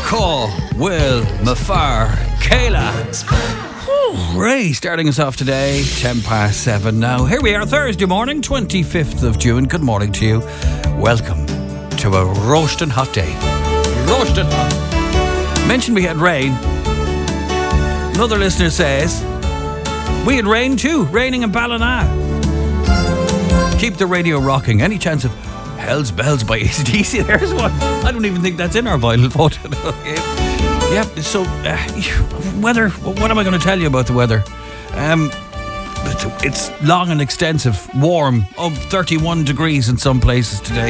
Call Will Mafar Kayla. Ray starting us off today, 7:10 now. Here we are, Thursday morning, 25th of June. Good morning to you. Welcome to a roasting hot day. Roasting hot. Mentioned we had rain. Another listener says we had rain too, raining in Ballina. Keep the radio rocking. Any chance of Hell's Bells by AC/DC? There's one. I don't even think that's in our vinyl photo. Okay. Yeah, so weather, what am I going to tell you about the weather? It's long and extensive, warm, 31 degrees in some places today.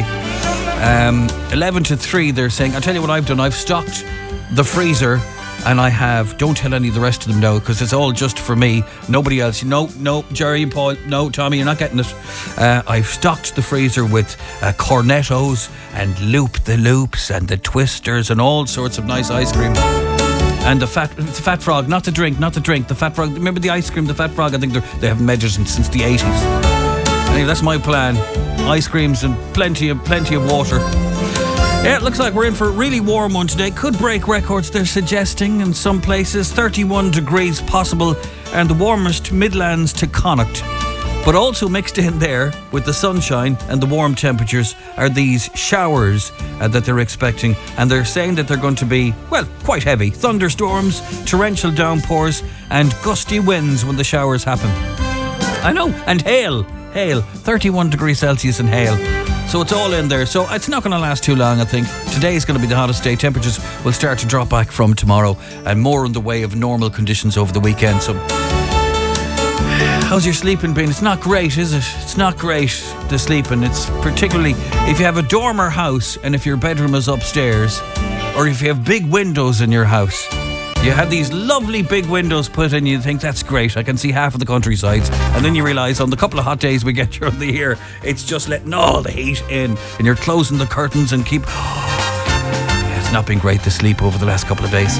11 to 3 they're saying. I'll tell you what I've done. I've stocked the freezer and I have, don't tell any of the rest of them now because it's all just for me, nobody else. No, Jerry and Paul, no, Tommy, you're not getting it. I've stocked the freezer with cornettos and Loop the Loops and the Twisters and all sorts of nice ice cream. And the Fat Frog, not the drink, the Fat Frog. Remember the ice cream, the Fat Frog? I think they haven't measured since the 80s. Anyway, that's my plan. Ice creams and plenty of water. Yeah, it looks like we're in for a really warm one today. Could break records, they're suggesting, in some places. 31 degrees possible, and the warmest Midlands to Connacht. But also mixed in there with the sunshine and the warm temperatures are these showers that they're expecting. And they're saying that they're going to be, well, quite heavy. Thunderstorms, torrential downpours, and gusty winds when the showers happen. I know, and hail, 31 degrees Celsius and hail. So it's all in there. So it's not going to last too long, I think. Today is going to be the hottest day. Temperatures will start to drop back from tomorrow and more in the way of normal conditions over the weekend. So how's your sleeping been? It's not great, is it? It's not great, the sleeping. It's particularly if you have a dormer house and if your bedroom is upstairs or if you have big windows in your house. You had these lovely big windows put in, you think that's great, I can see half of the countryside, and then you realise on the couple of hot days we get during the year, it's just letting all the heat in and you're closing the curtains and it's not been great to sleep over the last couple of days.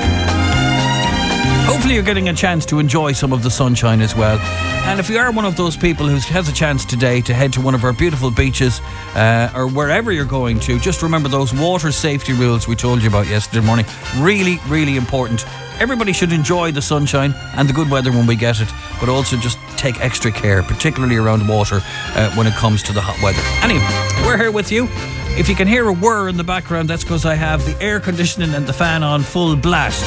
Hopefully you're getting a chance to enjoy some of the sunshine as well. And if you are one of those people who has a chance today to head to one of our beautiful beaches or wherever you're going to, just remember those water safety rules we told you about yesterday morning. Really, really important. Everybody should enjoy the sunshine and the good weather when we get it, but also just take extra care, particularly around water when it comes to the hot weather. Anyway, we're here with you. If you can hear a whir in the background, that's because I have the air conditioning and the fan on full blast.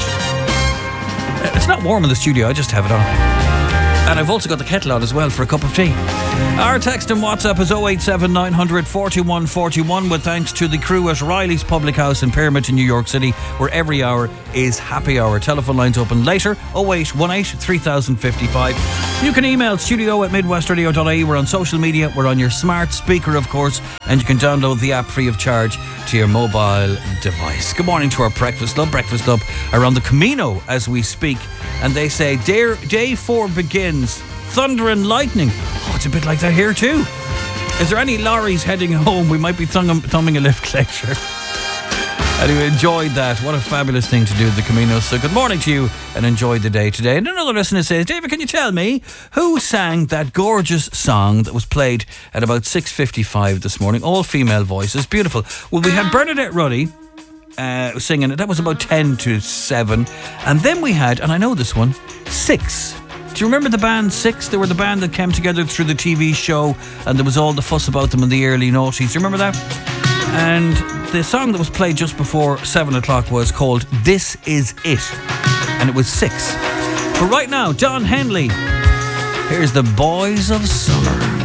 It's not warm in the studio, I just have it on. And I've also got the kettle on as well for a cup of tea. Our text and WhatsApp is 087 900 4141 with thanks to the crew at Riley's Public House in Pyramid in New York City, where every hour is happy hour. Telephone lines open later, 0818 3055. You can email studio@midwestradio.ie. We're on social media, we're on your smart speaker of course, and you can download the app free of charge to your mobile device. Good morning to our Breakfast Club are on the Camino as we speak, and they say day 4 begins, thunder and lightning. It's a bit like that here too. Is there any lorries heading home? We might be thumbing a lift glacier. Anyway, enjoyed that. What a fabulous thing to do at the Camino. So good morning to you and enjoy the day today. And another listener says, David, can you tell me who sang that gorgeous song that was played at about 6:55 this morning? All female voices. Beautiful. Well, we had Bernadette Ruddy singing it. That was about 10 to 7. And then we had, and I know this one, Six. Do you remember the band Six? They were the band that came together through the TV show and there was all the fuss about them in the early noughties. Do you remember that? And the song that was played just before 7 o'clock was called This Is It. And it was Six. But right now, Don Henley. Here's the Boys of Summer.